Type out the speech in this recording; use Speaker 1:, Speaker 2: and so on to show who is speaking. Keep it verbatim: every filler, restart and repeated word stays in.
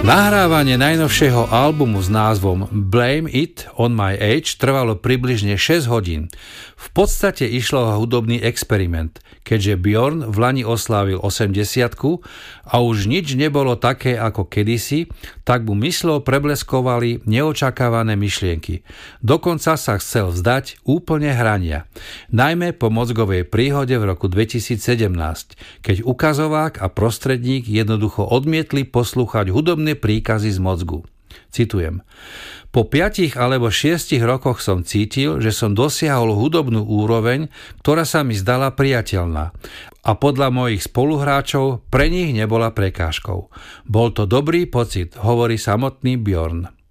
Speaker 1: Nahrávanie najnovšieho albumu s názvom Blame It on My Age trvalo približne šesť hodín. V podstate išlo o hudobný experiment, keďže Björn v lani oslávil osemdesiatku a už nič nebolo také ako kedysi, tak mu myslou prebleskovali neočakávané myšlienky. Dokonca sa chcel vzdať úplne hrania. Najmä po mozgovej príhode v roku dvetisícsedemnásť, keď ukazovák a prostredník jednoducho odmietli poslúchať hudobné príkazy z mozgu. Citujem. Po piatich alebo šiestich rokoch som cítil, že som dosiahol hudobnú úroveň, ktorá sa mi zdala priateľná. A podľa mojich spoluhráčov pre nich nebola prekážkou. Bol to dobrý pocit, hovorí samotný Björn.